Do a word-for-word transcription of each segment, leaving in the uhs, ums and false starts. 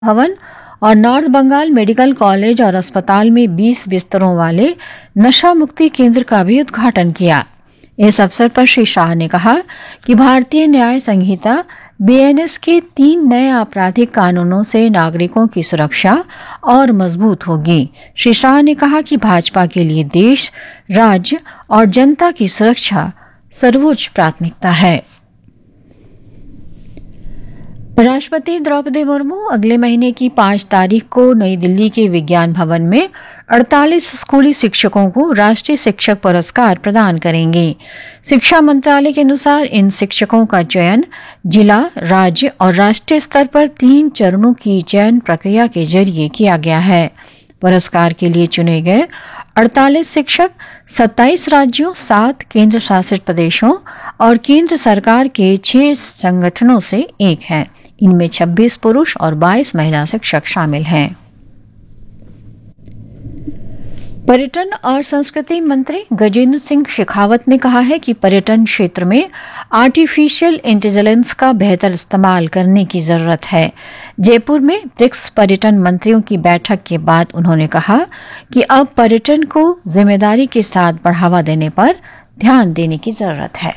भवन और north Bengal medical college और अस्पताल में बीस बिस्तरों वाले नशा मुक्ति केंद्र का भी उद्घाटन किया। इस अवसर पर श्री शाह ने कहा कि भारतीय न्याय संहिता बीएनएस के तीन नए आपराधिक कानूनों से नागरिकों की सुरक्षा और मजबूत होगी। श्री शाह ने कहा कि भाजपा के लिए देश, राज्य और जनता की सुरक्षा सर्वोच्च प्राथमिकता है। राष्ट्रपति द्रौपदी मुर्मू अगले महीने की पाँच तारीख को नई दिल्ली के विज्ञान भवन में अड़तालीस स्कूली शिक्षकों को राष्ट्रीय शिक्षक पुरस्कार प्रदान करेंगे। शिक्षा मंत्रालय के अनुसार इन शिक्षकों का चयन जिला, राज्य और राष्ट्रीय स्तर पर तीन चरणों की चयन प्रक्रिया के जरिए किया गया है। पुरस्कार के लिए चुने गए अड़तालीस शिक्षक सत्ताईस राज्यों, सात केंद्र शासित प्रदेशों और केंद्र सरकार के छह संगठनों से एक हैं। इनमें छब्बीस पुरुष और बाईस महिला शिक्षक शामिल हैं। पर्यटन और संस्कृति मंत्री गजेंद्र सिंह शेखावत ने कहा है कि पर्यटन क्षेत्र में आर्टिफिशियल इंटेलिजेंस का बेहतर इस्तेमाल करने की जरूरत है। जयपुर में ब्रिक्स पर्यटन मंत्रियों की बैठक के बाद उन्होंने कहा कि अब पर्यटन को जिम्मेदारी के साथ बढ़ावा देने पर ध्यान देने की जरूरत है।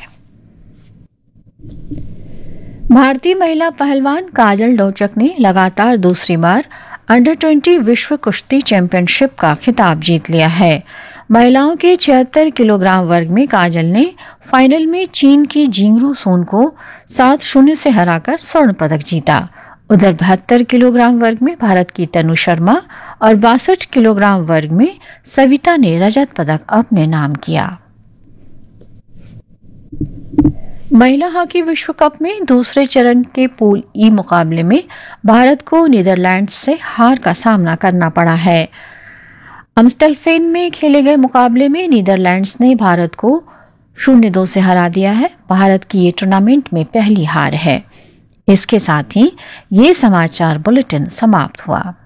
भारतीय महिला पहलवान काजल डोचक ने लगातार दूसरी बार अंडर ट्वेंटी विश्व कुश्ती चैंपियनशिप का खिताब जीत लिया है। महिलाओं के छिहत्तर किलोग्राम वर्ग में काजल ने फाइनल में चीन की जिंगरू सून को सात शून्य से हराकर स्वर्ण पदक जीता। उधर बहत्तर किलोग्राम वर्ग में भारत की तनु शर्मा और बासठ किलोग्राम वर्ग में सविता ने रजत पदक अपने नाम किया। महिला हॉकी विश्व कप में दूसरे चरण के पूल ई मुकाबले में भारत को नीदरलैंड्स से हार का सामना करना पड़ा है। अम्स्टलफेन में खेले गए मुकाबले में नीदरलैंड्स ने भारत को शून्य दो से हरा दिया है। भारत की ये टूर्नामेंट में पहली हार है। इसके साथ ही ये समाचार बुलेटिन समाप्त हुआ।